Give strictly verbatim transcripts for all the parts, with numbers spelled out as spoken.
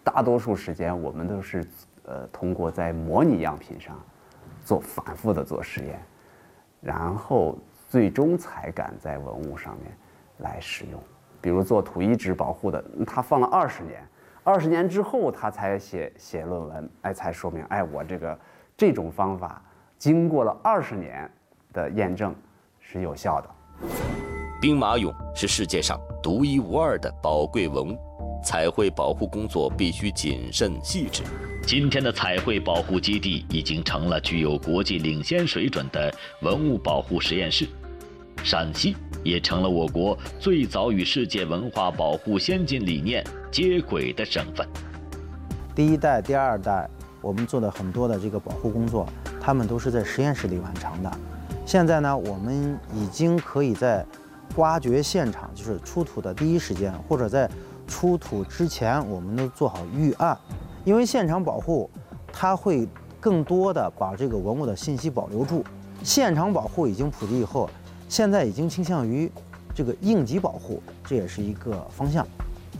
大多数时间我们都是呃通过在模拟样品上做反复的做实验，然后最终才敢在文物上面来使用。比如做土遗址保护的，他放了二十年，二十年之后他才写写论文，哎，才说明，哎，我这个这种方法经过了二十年的验证是有效的。 兵马俑是世界上独一无二的宝贵文物，彩绘保护工作必须谨慎细致。今天的彩绘保护基地已经成了具有国际领先水准的文物保护实验室，陕西也成了我国最早与世界文化保护先进理念接轨的省份。 第一代、第二代，我们做的很多的这个保护工作，他们都是在实验室里完成的。现在呢，我们已经可以在挖掘现场，就是出土的第一时间，或者在出土之前，我们都做好预案。因为现场保护，它会更多的把这个文物的信息保留住。现场保护已经普及以后，现在已经倾向于这个应急保护，这也是一个方向。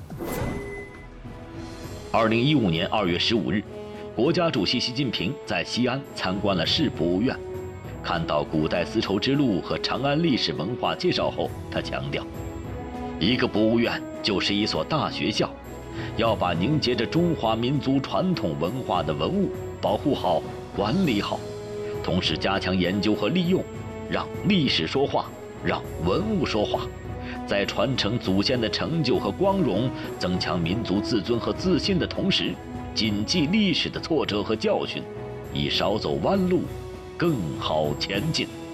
二零一五年二月十五日，国家主席习近平在西安参观了市博物院，看到古代丝绸之路和长安历史文化介绍后，他强调，一个博物院就是一所大学校，要把凝结着中华民族传统文化的文物保护好、管理好，同时加强研究和利用，让历史说话，让文物说话，在传承祖先的成就和光荣，增强民族自尊和自信的同时，谨记历史的挫折和教训，以少走弯路，更好前进。